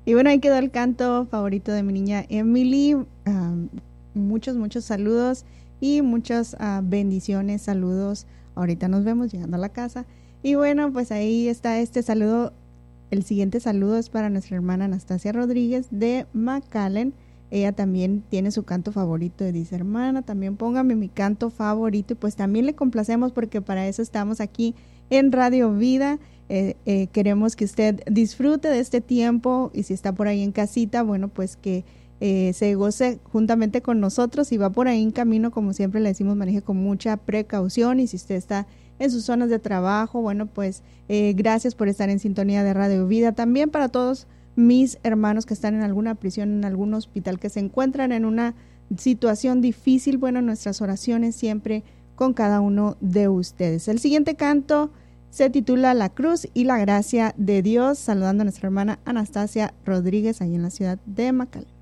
Y bueno, ahí quedó el canto favorito de mi niña Emily. Muchos saludos y muchas bendiciones, saludos. Ahorita nos vemos llegando a la casa. Y bueno, pues ahí está este saludo. El siguiente saludo es para nuestra hermana Anastasia Rodríguez de McAllen. Ella también tiene su canto favorito y dice, hermana, también póngame mi canto favorito. Y pues también le complacemos porque para eso estamos aquí en Radio Vida. Queremos que usted disfrute de este tiempo y si está por ahí en casita, bueno, pues que se goce juntamente con nosotros. Si va por ahí en camino, como siempre le decimos, maneje con mucha precaución, y si usted está en sus zonas de trabajo, bueno, pues gracias por estar en sintonía de Radio Vida. También para todos mis hermanos que están en alguna prisión, en algún hospital, que se encuentran en una situación difícil, bueno, nuestras oraciones siempre con cada uno de ustedes. El siguiente canto se titula La Cruz y la Gracia de Dios, saludando a nuestra hermana Anastasia Rodríguez ahí en la ciudad de McAllen.